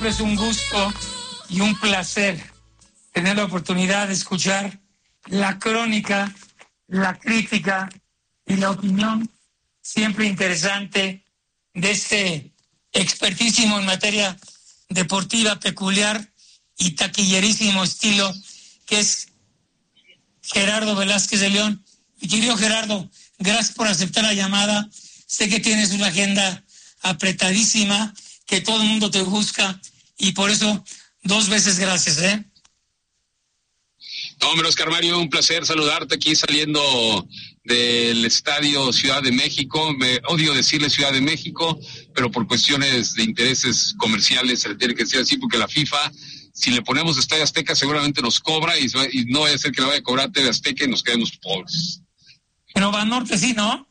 Es un gusto y un placer tener la oportunidad de escuchar la crónica, la crítica y la opinión siempre interesante de este expertísimo en materia deportiva peculiar y taquillerísimo estilo que es Gerardo Velázquez de León. Mi querido Gerardo, gracias por aceptar la llamada. Sé que tienes una agenda apretadísima, que todo el mundo te busca y por eso 2 veces gracias, ¿eh? No, hombre, Oscar Mario, un placer saludarte aquí saliendo del Estadio Ciudad de México. Me odio decirle Ciudad de México, pero por cuestiones de intereses comerciales se le tiene que decir así, porque la FIFA, si le ponemos Estadio Azteca, seguramente nos cobra y no vaya a ser que le vaya a cobrar TV Azteca y nos quedemos pobres. Pero Banorte sí, ¿no?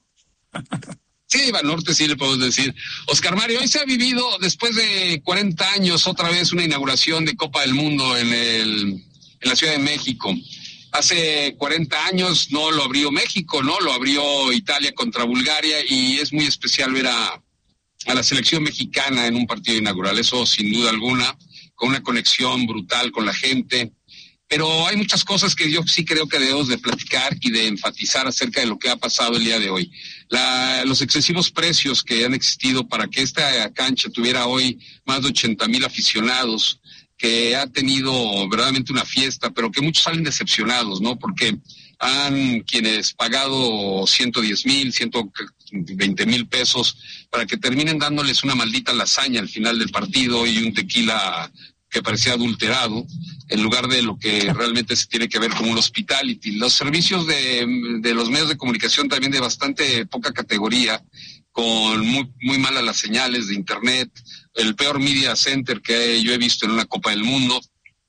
Sí, Banorte sí le podemos decir. Oscar Mario, hoy se ha vivido, después de 40 años, otra vez una inauguración de Copa del Mundo en la Ciudad de México. Hace 40 años no lo abrió México, ¿no? Lo abrió Italia contra Bulgaria y es muy especial ver a la selección mexicana en un partido inaugural. Eso sin duda alguna, con una conexión brutal con la gente. Pero hay muchas cosas que yo sí creo que debemos de platicar y de enfatizar acerca de lo que ha pasado el día de hoy. Los excesivos precios que han existido para que esta cancha tuviera hoy más de 80,000 aficionados, que ha tenido verdaderamente una fiesta, pero que muchos salen decepcionados, ¿no? Porque han quienes pagado 110,000, 120,000 pesos para que terminen dándoles una maldita lasaña al final del partido y un tequila que parecía adulterado, en lugar de lo que realmente se tiene que ver como un hospitality. Los servicios de los medios de comunicación también de bastante poca categoría, con muy malas las señales de internet, el peor media center que yo he visto en una Copa del Mundo,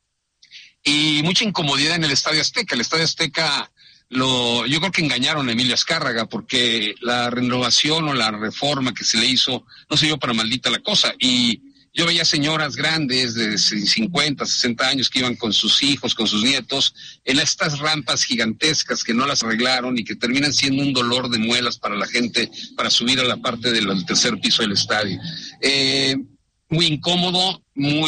y mucha incomodidad en el Estadio Azteca. El Estadio Azteca, yo creo que engañaron a Emilio Azcárraga, porque la renovación o la reforma que se le hizo no se dio para maldita la cosa, y yo veía señoras grandes de 50, 60 años que iban con sus hijos, con sus nietos, en estas rampas gigantescas que no las arreglaron y que terminan siendo un dolor de muelas para la gente para subir a la parte del tercer piso del estadio. Muy incómodo,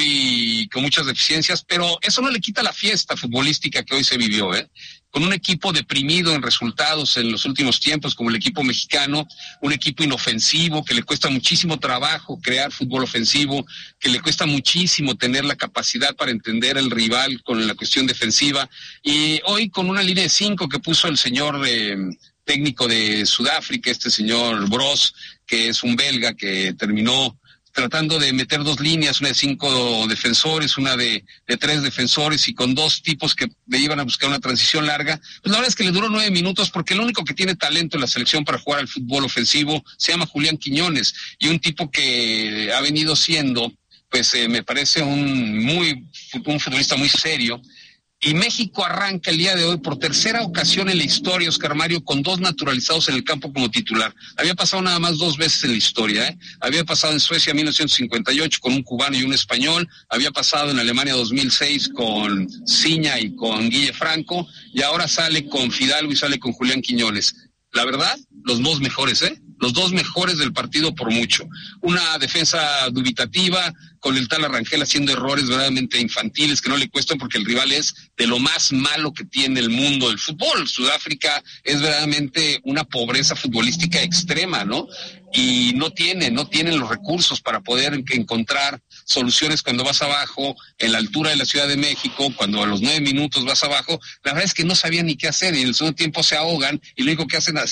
con muchas deficiencias, pero eso no le quita la fiesta futbolística que hoy se vivió, ¿eh? Con un equipo deprimido en resultados en los últimos tiempos, como el equipo mexicano, un equipo inofensivo, que le cuesta muchísimo trabajo crear fútbol ofensivo, que le cuesta muchísimo tener la capacidad para entender el rival con la cuestión defensiva, y hoy con una línea de 5 que puso el señor técnico de Sudáfrica, este señor Bros, que es un belga que terminó tratando de meter 2 líneas, una de 5 defensores, una de 3 defensores, y con 2 tipos que le iban a buscar una transición larga. Pues la verdad es que le duró 9 minutos, porque el único que tiene talento en la selección para jugar al fútbol ofensivo se llama Julián Quiñones, y un tipo que ha venido siendo, pues me parece un futbolista muy serio. Y México arranca el día de hoy por tercera ocasión en la historia, Oscar Mario, con 2 naturalizados en el campo como titular. Había pasado nada más 2 veces en la historia, ¿eh? Había pasado en Suecia en 1958 con un cubano y un español, había pasado en Alemania 2006 con Ciña y con Guille Franco, y ahora sale con Fidalgo y sale con Julián Quiñones. La verdad, los 2 mejores, ¿eh? Los 2 mejores del partido por mucho. Una defensa dubitativa, con el tal Arrangel haciendo errores verdaderamente infantiles que no le cuestan, porque el rival es de lo más malo que tiene el mundo del fútbol. Sudáfrica es verdaderamente una pobreza futbolística extrema, ¿no? Y no tienen los recursos para poder encontrar soluciones cuando vas abajo, en la altura de la Ciudad de México, cuando a los 9 minutos vas abajo. La verdad es que no sabían ni qué hacer, y en el segundo tiempo se ahogan, y lo único que hacen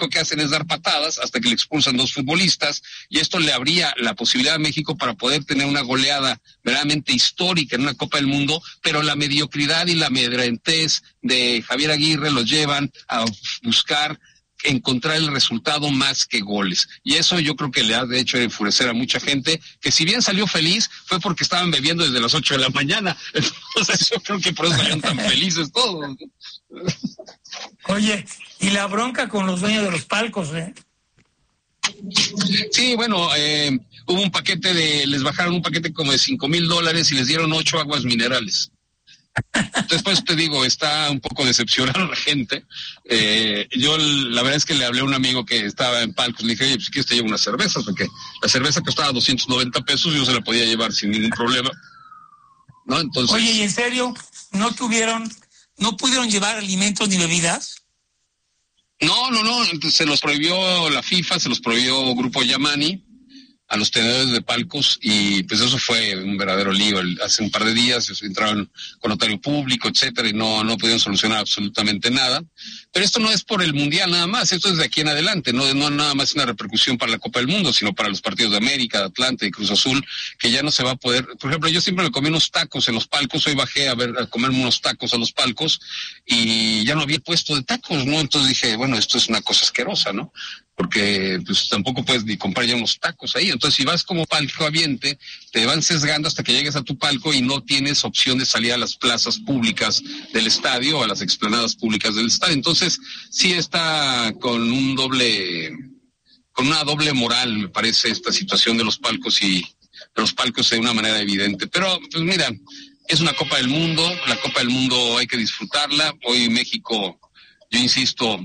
es dar patadas hasta que le expulsan 2 futbolistas, y esto le abría la posibilidad a México para poder tener una goleada verdaderamente histórica en una Copa del Mundo, pero la mediocridad y la amedrentez de Javier Aguirre los llevan a buscar encontrar el resultado más que goles, y eso yo creo que le ha de hecho enfurecer a mucha gente, que si bien salió feliz fue porque estaban bebiendo desde las 8 de la mañana, entonces yo creo que por eso salieron tan felices todos. Oye, y la bronca con los dueños de los palcos, ¿eh? Sí, bueno, hubo un paquete les bajaron un paquete como de $5,000 y les dieron 8 aguas minerales. Entonces, pues te digo, está un poco decepcionada la gente. Yo la verdad es que le hablé a un amigo que estaba en palcos, le dije, oye, pues si quieres te llevo unas cervezas, porque la cerveza costaba 290 pesos y yo se la podía llevar sin ningún problema, ¿no? Entonces... Oye, ¿y en serio no pudieron llevar alimentos ni bebidas? No, entonces se los prohibió la FIFA, se los prohibió Grupo Yamani a los tenedores de palcos, y pues eso fue un verdadero lío. Hace un par de días entraron con notario público, etcétera, y no pudieron solucionar absolutamente nada. Pero esto no es por el Mundial nada más, esto es de aquí en adelante, no nada más una repercusión para la Copa del Mundo, sino para los partidos de América, de Atlante y Cruz Azul, que ya no se va a poder. Por ejemplo, yo siempre me comí unos tacos en los palcos, hoy bajé a comerme unos tacos a los palcos y ya no había puesto de tacos, ¿no? Entonces dije, bueno, esto es una cosa asquerosa, ¿no? Porque pues tampoco puedes ni comprar ya unos tacos ahí. Entonces, si vas como palco habiente, te van sesgando hasta que llegues a tu palco y no tienes opción de salir a las plazas públicas del estadio o a las explanadas públicas del estadio. Entonces, sí está con una doble moral, me parece, esta situación de los palcos y de los palcos de una manera evidente. Pero, pues mira, es una Copa del Mundo, la Copa del Mundo hay que disfrutarla. Hoy México, yo insisto,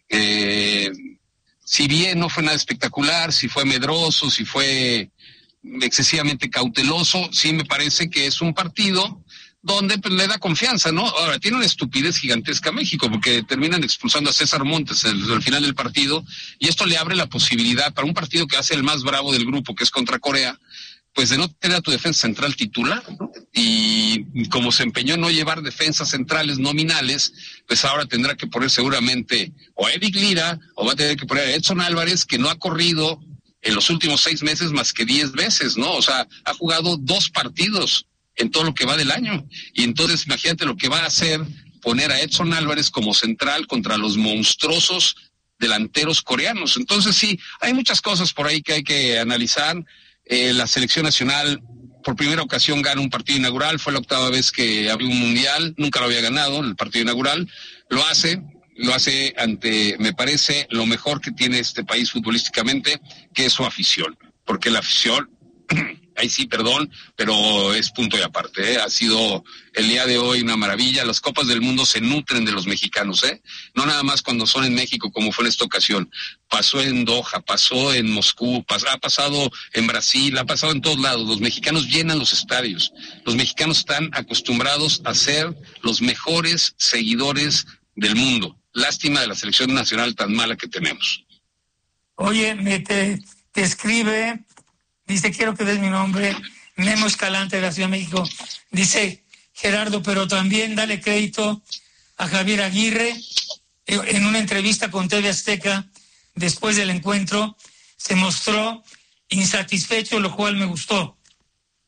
si bien no fue nada espectacular, si fue medroso, si fue excesivamente cauteloso, sí me parece que es un partido donde pues, le da confianza, ¿no? Ahora, tiene una estupidez gigantesca México, porque terminan expulsando a César Montes al final del partido, y esto le abre la posibilidad para un partido que hace el más bravo del grupo, que es contra Corea, pues de no tener a tu defensa central titular, ¿no? Y como se empeñó en no llevar defensas centrales nominales, pues ahora tendrá que poner seguramente o a Eric Lira, o va a tener que poner a Edson Álvarez, que no ha corrido en los últimos 6 meses más que 10 veces, ¿no? O sea, ha jugado 2 partidos en todo lo que va del año. Y entonces imagínate lo que va a hacer poner a Edson Álvarez como central contra los monstruosos delanteros coreanos. Entonces sí, hay muchas cosas por ahí que hay que analizar. La selección nacional por primera ocasión gana un partido inaugural, fue la 8ª vez que había un mundial, nunca lo había ganado el partido inaugural, lo hace ante, me parece, lo mejor que tiene este país futbolísticamente, que es su afición, porque la afición, ahí sí, perdón, pero es punto y aparte, ha sido el día de hoy una maravilla. Las Copas del Mundo se nutren de los mexicanos, no nada más cuando son en México, como fue en esta ocasión. Pasó en Doha, pasó en Moscú, ha pasado en Brasil, ha pasado en todos lados. Los mexicanos llenan los estadios. Los mexicanos están acostumbrados a ser los mejores seguidores del mundo. Lástima de la selección nacional tan mala que tenemos. Oye, te escribe, dice, quiero que des mi nombre, Memo Escalante de la Ciudad de México. Dice, Gerardo, pero también dale crédito a Javier Aguirre. En una entrevista con TV Azteca, después del encuentro, se mostró insatisfecho, lo cual me gustó.